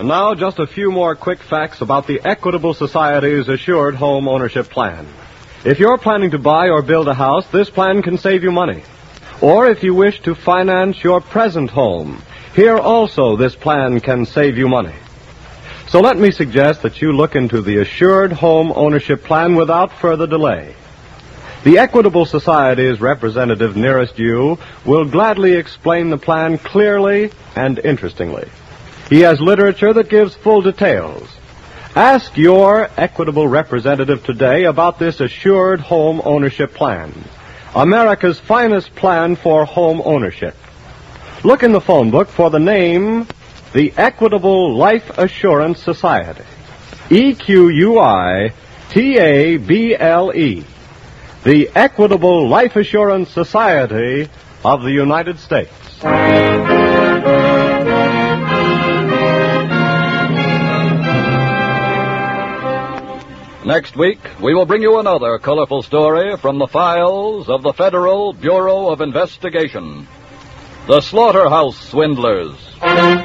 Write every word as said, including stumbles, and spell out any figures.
And now, just a few more quick facts about the Equitable Society's Assured Home Ownership Plan. If you're planning to buy or build a house, this plan can save you money. Or if you wish to finance your present home, here also this plan can save you money. So let me suggest that you look into the Assured Home Ownership Plan without further delay. The Equitable Society's representative nearest you will gladly explain the plan clearly and interestingly. He has literature that gives full details. Ask your Equitable representative today about this Assured Home Ownership Plan, America's finest plan for home ownership. Look in the phone book for the name, the Equitable Life Assurance Society. E Q U I T A B L E. The Equitable Life Assurance Society of the United States. Next week, we will bring you another colorful story from the files of the Federal Bureau of Investigation. The Slaughterhouse Swindlers.